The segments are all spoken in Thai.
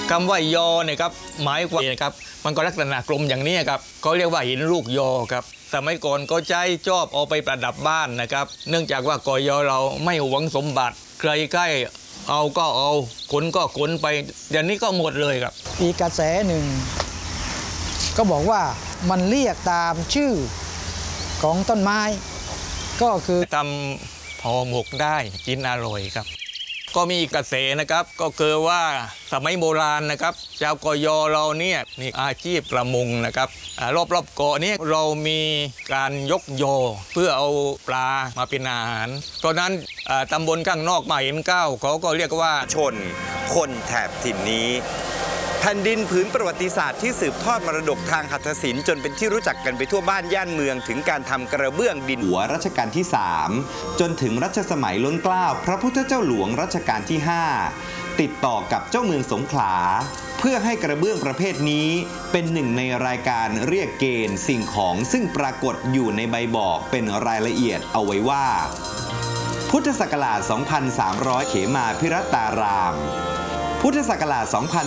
คำว่ายอเนี่ยครับหมายความนะครับมันก็ลักษณะกลมอย่างนี้ครับเขาเรียกว่าหินลูกยอครับสมัยก่อนก็ใช้ชอบเอาไปประดับบ้านนะครับเนื่องจากว่ากอยอเราไม่หวงสมบัติใครๆเอาก็เอาขนก็ขนไปเดี๋ยวนี้ก็หมดเลยครับอีกกระแสหนึ่งก็บอกว่ามันเรียกตามชื่อของต้นไม้ก็คือทำห่อหมกได้กินอร่อยครับก็มีกระแสนะครับก็คือว่าสมัยโบราณนะครับชาวกอยอเราเนี่ยมีอาชีพประมงนะครับรอบเกาะนี้เรามีการยกยอเพื่อเอาปลามาเป็นอาหารเพราะนั้นตำบลข้างนอกมาเห็นเก้าเขาก็เรียกว่าชนคนแถบถิ่นนี้แผ่นดินผืนประวัติศาสตร์ที่สืบทอดมรดกทางหัตถศิลป์จนเป็นที่รู้จักกันไปทั่วบ้านย่านเมืองถึงการทำกระเบื้องดินหัวรัชกาลที่ 3จนถึงรัชสมัยล้นเกล้าพระพุทธเจ้าหลวงรัชกาลที่ 5ติดต่อกับเจ้าเมืองสงขลาเพื่อให้กระเบื้องประเภทนี้เป็นหนึ่งในรายการเรียกเกณฑ์สิ่งของซึ่งปรากฏอยู่ในใบบอกเป็นรายละเอียดเอาไว้ว่าพุทธศักราช 2300 เขมาพิรัตตารามพุทธศักราช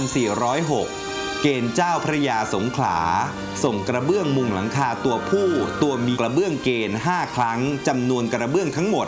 2406 เกณฑ์เจ้าพระยาสงขลาส่งกระเบื้องมุงหลังคาตัวผู้ตัวมีกระเบื้องเกณฑ์5ครั้งจำนวนกระเบื้องทั้งหมด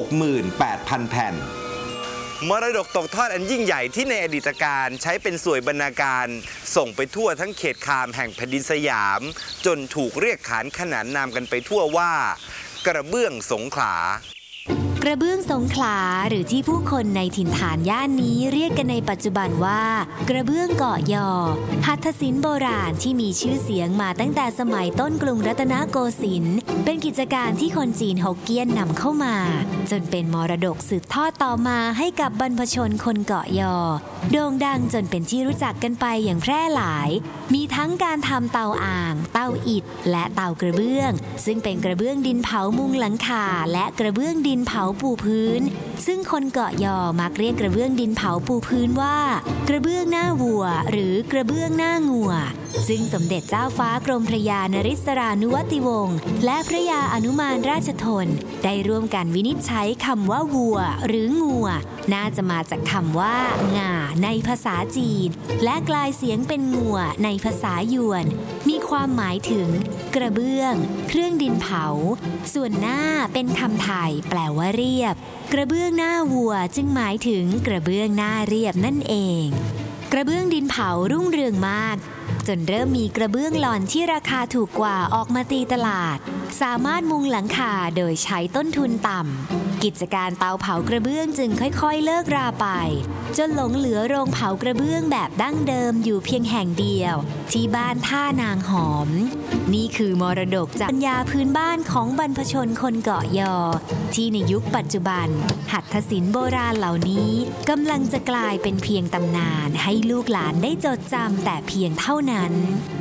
68,000 แผ่นมรดกตกทอดอันยิ่งใหญ่ที่ในอดีตการใช้เป็นสวยบรรณาการส่งไปทั่วทั้งเขตคามแห่งแผ่นดินสยามจนถูกเรียกขานขนานนามกันไปทั่วว่ากระเบื้องสงขลากระเบื้องสงขลาหรือที่ผู้คนในถิ่นฐานย่านนี้เรียกกันในปัจจุบันว่ากระเบื้องเกาะยอหัตถศิลป์โบราณที่มีชื่อเสียงมาตั้งแต่สมัยต้นกรุงรัตนโกสินทร์เป็นกิจการที่คนจีนฮกเกี้ยนนำเข้ามาจนเป็นมรดกสืบทอดต่อมาให้กับบรรพชนคนเกาะยอโด่งดังจนเป็นที่รู้จักกันไปอย่างแพร่หลายมีทั้งการทำเตาอ่างเตาอิฐและเตากระเบื้องซึ่งเป็นกระเบื้องดินเผามุงหลังคาและกระเบื้องดินเผาปูพื้นซึ่งคนเกาะยอมักเรียกกระเบื้องดินเผาปูพื้นว่ากระเบื้องหน้าวัวหรือกระเบื้องหน้างัวซึ่งสมเด็จเจ้าฟ้ากรมพระยานริศรานุวัติวงศ์และพระยาอนุมานราชทนได้ร่วมกันวินิจฉัยคำว่าวัวหรืองัวน่าจะมาจากคำว่าง่าในภาษาจีนและกลายเสียงเป็นงัวในภาษายวนมีความหมายถึงกระเบื้องเครื่องดินเผาส่วนหน้าเป็นคำไทยแปลว่าเรียบกระเบื้องหน้าวัวจึงหมายถึงกระเบื้องหน้าเรียบนั่นเองกระเบื้องดินเผารุ่งเรืองมากจนเริ่มมีกระเบื้องหล่อนที่ราคาถูกกว่าออกมาตีตลาดสามารถมุงหลังคาโดยใช้ต้นทุนต่ำกิจการเตาเผากระเบื้องจึงค่อยๆเลิกราไปจนหลงเหลือโรงเผากระเบื้องแบบดั้งเดิมอยู่เพียงแห่งเดียวที่บ้านท่านางหอมนี่คือมรดกจากปัญญาพื้นบ้านของบรรพชนคนเกาะยอที่ในยุคปัจจุบันหัตถศิลป์โบราณเหล่านี้กำลังจะกลายเป็นเพียงตำนานให้ลูกหลานได้จดจำแต่เพียงเท่านั้น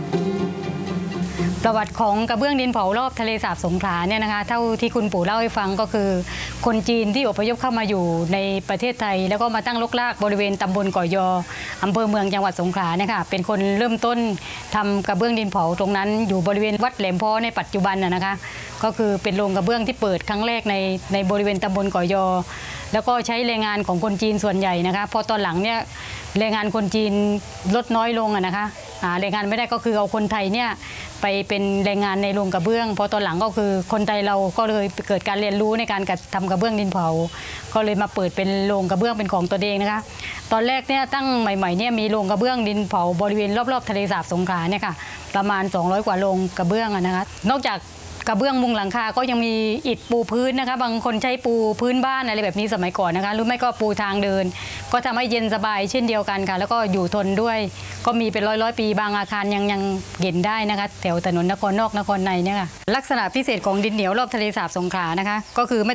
ประวัติของกระเบื้องดินเผารอบทะเลสาบสงขลาเนี่ยนะคะเท่าที่คุณปู่เล่าให้ฟังก็คือคนจีนที่อพยพเข้ามาอยู่ในประเทศไทยแล้วก็มาตั้งรกรากบริเวณตำบลเกาะยออำเภอเมืองจังหวัดสงขลาเนี่ยค่ะเป็นคนเริ่มต้นทำกระเบื้องดินเผาตรงนั้นอยู่บริเวณวัดแหลมพ้อในปัจจุบันนะคะก็คือเป็นโรงกระเบื้องที่เปิดครั้งแรกในบริเวณตำบลเกาะยอแล้วก็ใช้แรงงานของคนจีนส่วนใหญ่นะคะพอตอนหลังเนี่ยแรงงานคนจีนลดน้อยลงนะคะแรงงานไม่ได้ก็คือเอาคนไทยเนี่ยไปเป็นแรงงานในโรงกระเบื้องพอตอนหลังก็คือคนไทยเราก็เลยเกิดการเรียนรู้ในการทำกระเบื้องดินเผาก็เลยมาเปิดเป็นโรงกระเบื้องเป็นของตัวเองนะคะตอนแรกเนี่ยตั้งใหม่ๆเนี่ยมีโรงกระเบื้องดินเผาบริเวณรอบๆทะเลสาบสงขลาเนี่ยค่ะประมาณ200กว่าโรงกระเบื้องนะคะนอกจากกระเบื้องมุงหลังคาก็ยังมีอิฐปูพื้นนะคะบางคนใช้ปูพื้นบ้านอะไรแบบนี้สมัยก่อนนะคะหรือไม่ก็ปูทางเดินก็ทำให้เย็นสบายเช่นเดียวกันค่ะแล้วก็อยู่ทนด้วยก็มีเป็นร้อยปีบางอาคารยังเห็นได้นะคะแถวถนนนครนอกนครในเนี่ยค่ะลักษณะพิเศษของดินเหนียวรอบทะเลสาบสงขลานะคะก็คือไม่